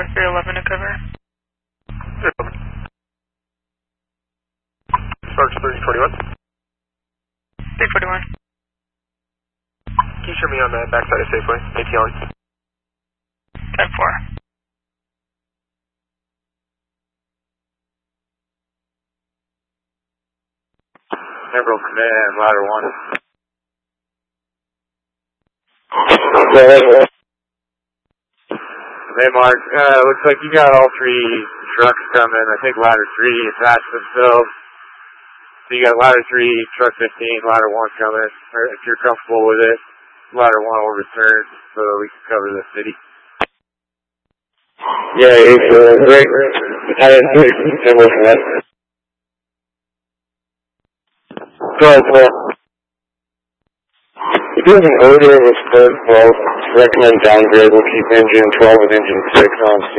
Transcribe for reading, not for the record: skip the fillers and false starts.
311 to cover. 311. Sarge 341. 341. Can you show me on the backside of Safeway? ATL. 10-4. Central Command, ladder 1. Hey Mark, looks like you got all three trucks coming. I think ladder 3 attached themselves. So you got ladder 3, truck 15, ladder 1 coming. If you're comfortable with it, ladder 1 will return so we can cover the city. Yeah, it's great. I didn't think it was that. Go ahead, Paul. If there's an odor of a spurt, well, recommend downgrade. We'll keep engine 12 with engine 6 on.